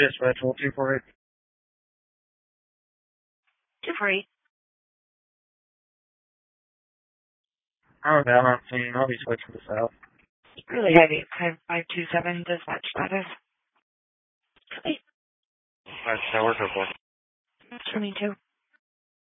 Dispatch, hold 248. 248. I'm not seeing. I'll be switching this out. Really heavy. 527 dispatch status. Alright, that works for. 22.